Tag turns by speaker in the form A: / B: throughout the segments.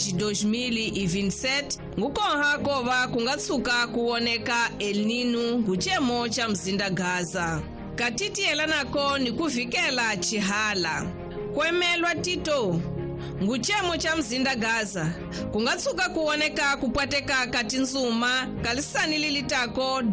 A: 2027 ngukonha kova kungatsuka kuoneka El Nino nguchemo cha mzinda Gaza. Katiti yelanako ni kuvikela chihala. Kwemelwa Tito nguchemo cha mzinda Gaza kungatsuka kuoneka kupwateka kati nzuma kalisani lilitako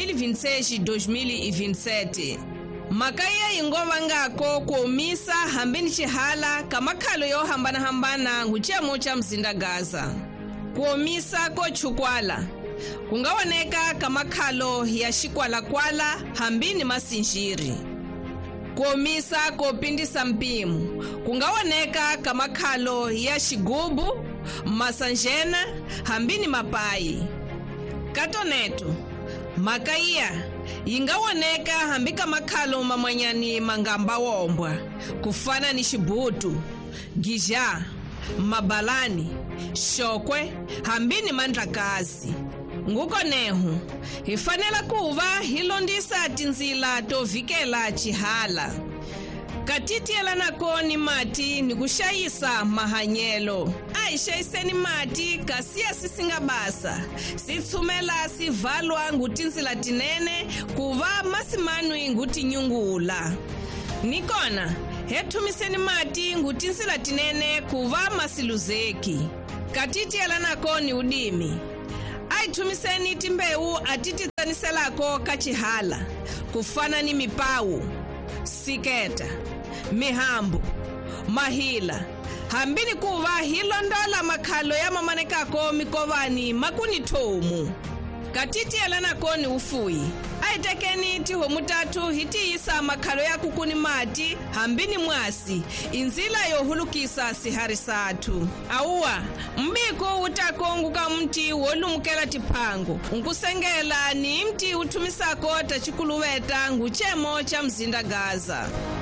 A: 2026-2027. Makaya ingova ngako kuumisa hambini chihala kamakhalo yo hambana nguchemo cha mzinda Gaza. Kuumisa ko chukwala kungaoneka kamakhalo ya shikwala-kwala hambini masinjiri. Kuumisa kopindisa mpimu kungaoneka kamakhalo ya shigubu masanjena hambini mapayi. Katoneto makaiya ingawoneka hambika makhalo mamwanyani mangamba wombwa kufana ni shibutu, gija, mabalani, shokwe hambini mandlakazi. Nguko nehu hifanela kuva hilondisa tinzila tovikela chihala. Katiti yelanako ni mati ni kushayisa mahanyelo. Aishayiseni mati kasiya sisingabasa. Sitsumela sivalwa ngutinzila tinene kuva masimanwi ngutinyungula. Nikona hetumiseni mati ngutinzila tinene kuva masiluzeki. Katiti yelanako ni udimi. Aitumiseni timbeu atititsaniselako kachihala kufana ni mipawu, siketa, mihambu, mahila hambini kuva hilondola makhalo ya mamanekako mikovani makuni tomu. Katiti yelanako ni ufuyi. Aitekeni tiho mutatu hitiyisa makhalo ya kukuni mati hambini mwasi inzila yohulukisa siharisatu. Auwa mbiko utakonguka mti wolumukela tipango nkusengela ni mti utumisako tachikuluweta nguchemo cha mzinda Gaza.